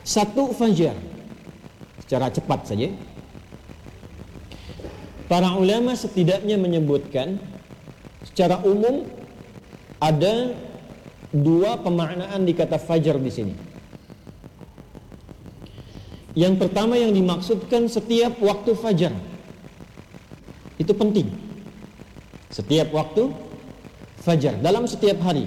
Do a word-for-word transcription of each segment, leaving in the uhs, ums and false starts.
Satu fajar. Secara cepat saja. Para ulama setidaknya menyebutkan secara umum ada dua pemaknaan di kata fajar di sini. Yang pertama yang dimaksudkan setiap waktu fajar. Itu penting. Setiap waktu fajar dalam setiap hari.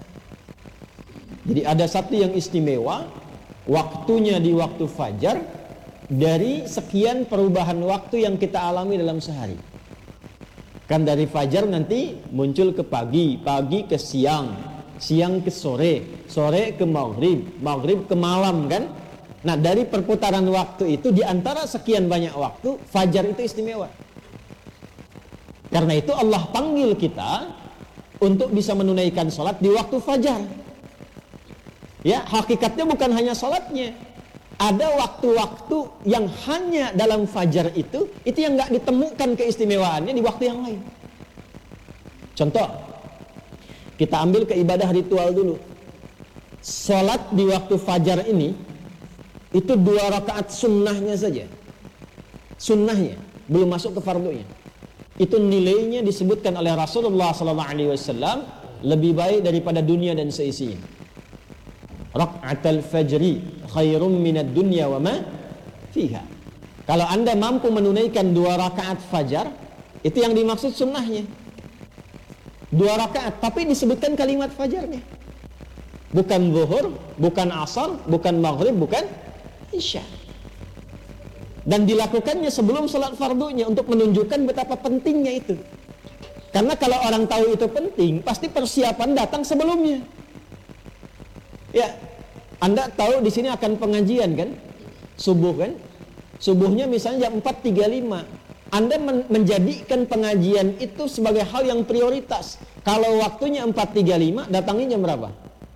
Jadi ada satu yang istimewa, waktunya di waktu fajar dari sekian perubahan waktu yang kita alami dalam sehari. Kan dari fajar nanti muncul ke pagi, pagi ke siang, siang ke sore, sore ke maghrib, maghrib ke malam kan. Nah dari perputaran waktu itu, di antara sekian banyak waktu, fajar itu istimewa. Karena itu Allah panggil kita untuk bisa menunaikan sholat di waktu fajar. Ya, hakikatnya bukan hanya sholatnya. Ada waktu-waktu yang hanya dalam fajar itu, itu yang gak ditemukan keistimewaannya di waktu yang lain. Contoh, kita ambil ke ibadah ritual dulu. Sholat di waktu fajar ini, itu dua rakaat sunnahnya saja. Sunnahnya, belum masuk ke fardunya. Itu nilainya disebutkan oleh Rasulullah sallallahu alaihi wasallam lebih baik daripada dunia dan seisinya. Raka'atul fajri khairum minad dunya wa ma fiha. Kalau Anda mampu menunaikan dua rakaat fajar, itu yang dimaksud sunnahnya. Dua rakaat, tapi disebutkan kalimat fajarnya. Bukan zuhur, bukan asar, bukan maghrib, bukan isya. Dan dilakukannya sebelum salat fardunya untuk menunjukkan betapa pentingnya itu. Karena kalau orang tahu itu penting, pasti persiapan datang sebelumnya. Ya, Anda tahu di sini akan pengajian kan? Subuh kan? Subuhnya misalnya jam empat tiga puluh lima. Anda men- menjadikan pengajian itu sebagai hal yang prioritas. Kalau waktunya empat tiga puluh lima, datangnya jam berapa?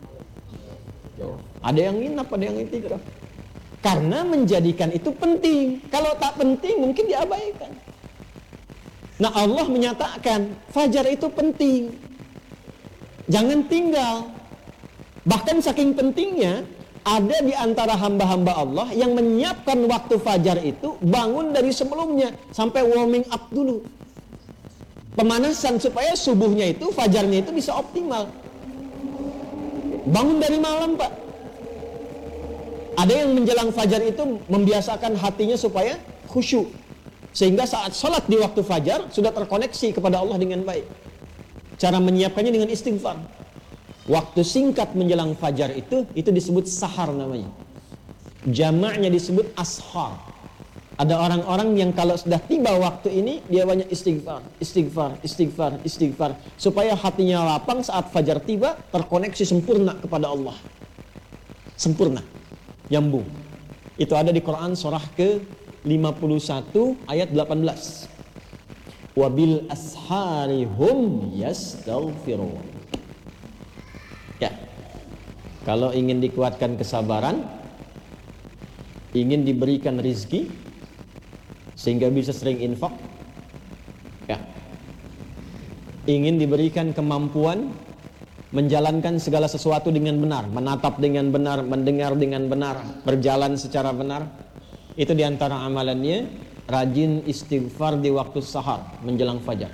Ada yang nginap, ada yang itikaf. Karena menjadikan itu penting. Kalau tak penting mungkin diabaikan. Nah Allah menyatakan fajar itu penting. Jangan tinggal. Bahkan saking pentingnya, ada di antara hamba-hamba Allah yang menyiapkan waktu fajar itu bangun dari sebelumnya sampai warming up dulu. Pemanasan supaya subuhnya itu, fajarnya itu bisa optimal. Bangun dari malam Pak. Ada yang menjelang fajar itu membiasakan hatinya supaya khusyuk. Sehingga saat sholat di waktu fajar sudah terkoneksi kepada Allah dengan baik. Cara menyiapkannya dengan istighfar. Waktu singkat menjelang fajar itu, itu disebut sahar namanya. Jamaknya disebut ashar. Ada orang-orang yang kalau sudah tiba waktu ini, dia banyak istighfar, istighfar, istighfar, istighfar. Supaya hatinya lapang saat fajar tiba, terkoneksi sempurna kepada Allah. Sempurna. Nyambung. Itu ada di Quran surah ke lima puluh satu ayat delapan belas. Wabil ashari hum yastaghfirun. Ya. Kalau ingin dikuatkan kesabaran, ingin diberikan rizki sehingga bisa sering infak, ya. Ingin diberikan kemampuan menjalankan segala sesuatu dengan benar, menatap dengan benar, mendengar dengan benar, berjalan secara benar. Itu diantara amalannya, rajin istighfar di waktu sahar menjelang fajar.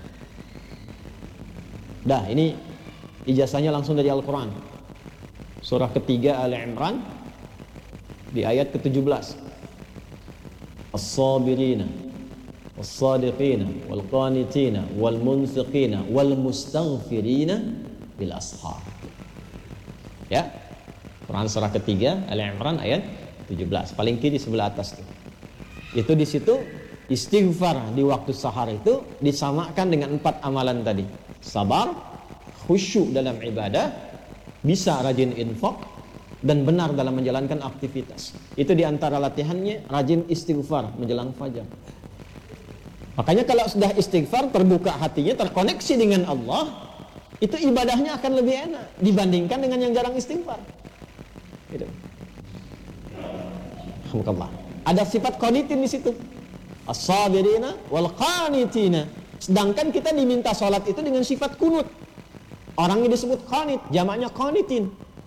Dah, ini ijazahnya langsung dari Al-Quran. Surah ketiga Ali Imran di ayat ke tujuh belas. As-sabirina was-sadiqina wal-qanitina wal-munfiqina wal-mustaghfirina bil ashar. Ya. Quran surah ketiga Ali Imran ayat tujuh belas. Paling kiri sebelah atas tuh. Itu di situ istighfar di waktu sahar itu disamakan dengan empat amalan tadi. Sabar, khusyuk dalam ibadah, bisa rajin infak, dan benar dalam menjalankan aktivitas. Itu diantara latihannya, rajin istighfar menjelang fajar. Makanya kalau sudah istighfar, terbuka hatinya, terkoneksi dengan Allah, itu ibadahnya akan lebih enak dibandingkan dengan yang jarang istighfar. Gitu. Alhamdulillah. Ada sifat qanitin di situ. As-sabirina wal qanitina. Sedangkan kita diminta salat itu dengan sifat kunut. Orangnya disebut qanit, jamaknya qanitin.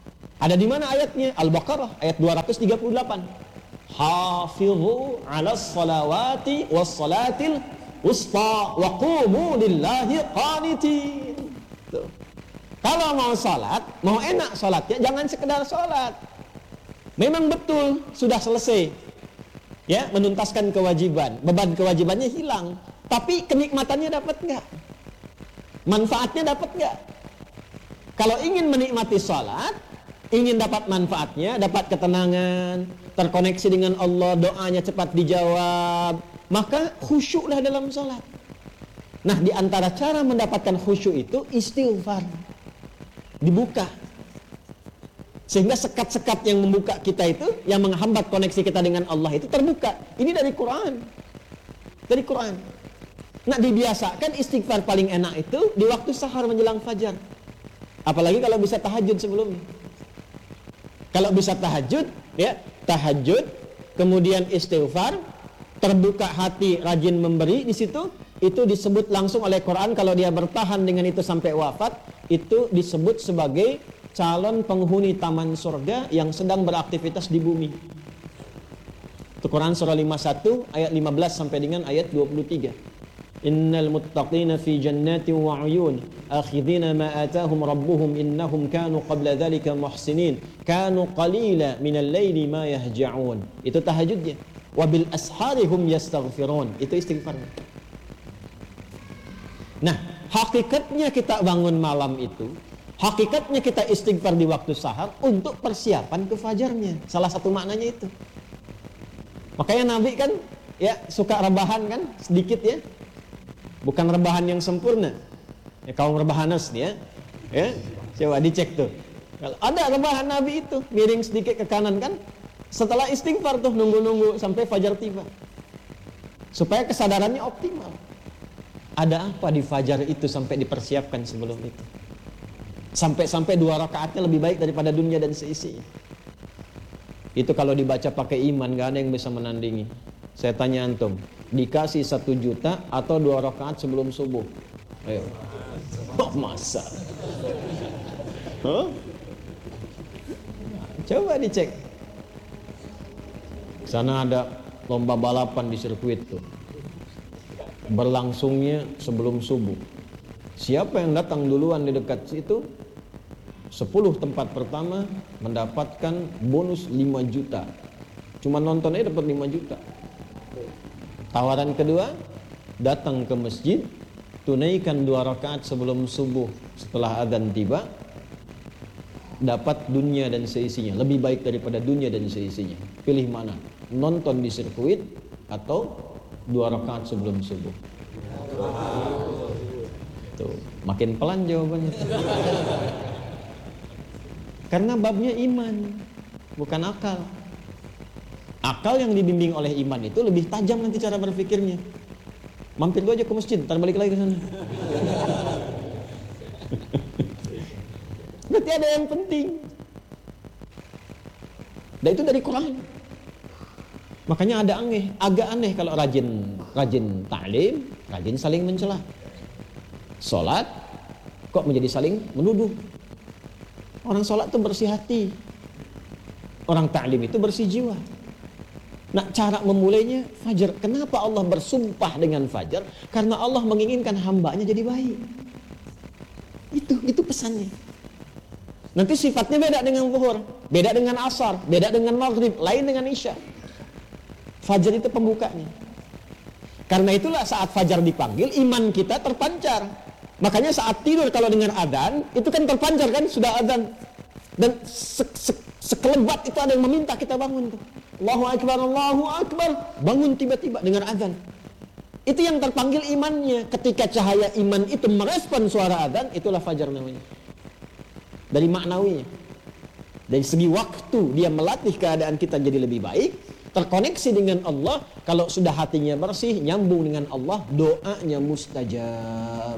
Ada di mana ayatnya? Al-Baqarah ayat dua ratus tiga puluh delapan. Hafizu 'alas salawati was salatil wusta wa qumu lillahi qanitin. Tuh. Kalau mau salat, mau enak salatnya, jangan sekedar salat. Memang betul sudah selesai, ya, menuntaskan kewajiban, beban kewajibannya hilang, tapi kenikmatannya dapat nggak? Manfaatnya dapat nggak? Kalau ingin menikmati salat, ingin dapat manfaatnya, dapat ketenangan, terkoneksi dengan Allah, doanya cepat dijawab, maka khusyuklah dalam salat. Nah, di antara cara mendapatkan khusyuk itu istighfar, dibuka. Sehingga sekat-sekat yang membuka kita itu, yang menghambat koneksi kita dengan Allah itu terbuka. Ini dari Quran. Dari Quran. Nah, dibiasakan istighfar paling enak itu di waktu sahar menjelang fajar. Apalagi kalau bisa tahajud sebelumnya. Kalau bisa tahajud, ya, tahajud, kemudian istighfar, terbuka hati, rajin memberi di situ, itu disebut langsung oleh Quran kalau dia bertahan dengan itu sampai wafat, itu disebut sebagai calon penghuni taman surga yang sedang beraktivitas di bumi. Itu Quran surah lima puluh satu ayat lima belas sampai dengan ayat dua puluh tiga. Innal muttaqina fi jannatin wa 'uyun akhidhina ma atahum rabbuhum innahum kanu qabla dhalika muhsinin kanu qalila minal laili ma yahja'un. Itu tahajudnya. Wa bil asharihum yastaghfirun. Itu istighfarnya. Nah, hakikatnya kita bangun malam itu, hakikatnya kita istighfar di waktu sahar untuk persiapan ke fajarnya. Salah satu maknanya itu. Makanya Nabi kan ya suka rebahan kan sedikit ya. Bukan rebahan yang sempurna. Ya, kaum rebahanas dia. Ya. Coba dicek tuh. Kalau ada rebahan Nabi itu, miring sedikit ke kanan kan. Setelah istighfar tuh nunggu-nunggu sampai fajar tiba. Supaya kesadarannya optimal. Ada apa di fajar itu sampai dipersiapkan sebelum itu? Sampai-sampai dua rakaatnya lebih baik daripada dunia dan seisinya. Itu kalau dibaca pakai iman, gak ada yang bisa menandingi. Saya tanya antum, dikasih satu juta atau dua rakaat sebelum subuh? Ayo. Oh, masa? Huh? Coba dicek. Sana ada lomba balapan di sirkuit tuh. Berlangsungnya sebelum subuh. Siapa yang datang duluan di dekat situ, sepuluh tempat pertama mendapatkan bonus lima juta. Cuma nonton aja dapat lima juta. Tawaran kedua, datang ke masjid, tunaikan dua rakaat sebelum subuh setelah adzan tiba, dapat dunia dan seisinya, lebih baik daripada dunia dan seisinya. Pilih mana? Nonton di sirkuit atau dua rakaat sebelum subuh? Tuh, makin pelan jawabannya. Karena babnya iman, bukan akal. Akal yang dibimbing oleh iman itu lebih tajam nanti cara berpikirnya. Mampir gua aja ke masjid, ntar balik lagi ke sana. Berarti ada yang penting. Dan itu dari Quran. Makanya ada aneh, agak aneh kalau rajin rajin ta'lim, rajin saling mencela. Salat kok menjadi saling menuduh. Orang salat itu bersih hati. Orang ta'lim itu bersih jiwa. Nah, cara memulainya fajar. Kenapa Allah bersumpah dengan fajar? Karena Allah menginginkan hambanya jadi baik. Itu, itu pesannya. Nanti sifatnya beda dengan zuhur, beda dengan asar, beda dengan maghrib, lain dengan isya. Fajar itu pembukanya. Karena itulah saat fajar dipanggil, iman kita terpancar. Makanya saat tidur kalau dengar adzan, itu kan terpancar kan, sudah adzan. Dan se -se sekelebat itu ada yang meminta kita bangun tuh. Allahu Akbar, Allahu Akbar. Bangun tiba-tiba dengar adzan. Itu yang terpanggil imannya. Ketika cahaya iman itu merespon suara adzan, itulah fajar namanya. Dari maknawinya. Dari segi waktu dia melatih keadaan kita jadi lebih baik, terkoneksi dengan Allah. Kalau sudah hatinya bersih, nyambung dengan Allah, doanya mustajab.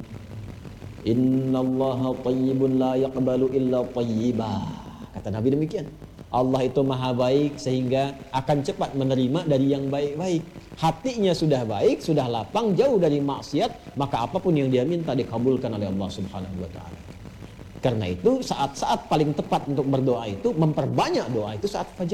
Innallaha tayyibun la yaqbalu illa tayyibah. Kata Nabi demikian. Allah itu maha baik sehingga akan cepat menerima dari yang baik-baik. Hatinya sudah baik, sudah lapang, jauh dari maksiat, maka apapun yang dia minta dikabulkan oleh Allah Subhanahu wa taala. Karena itu saat-saat paling tepat untuk berdoa itu memperbanyak doa itu saat fajar.